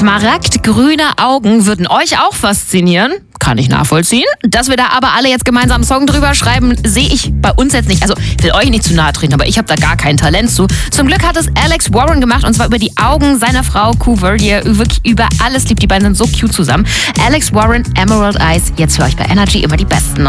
Smaragdgrüne Augen würden euch auch faszinieren. Kann ich nachvollziehen. Dass wir da aber alle jetzt gemeinsam einen Song drüber schreiben, sehe ich bei uns jetzt nicht. Also, ich will euch nicht zu nahe treten, aber ich habe da gar kein Talent zu. Zum Glück hat es Alex Warren gemacht, und zwar über die Augen seiner Frau Coover, die er wirklich über alles liebt. Die beiden sind so cute zusammen. Alex Warren, Emerald Eyes, jetzt für euch bei Energy immer die besten.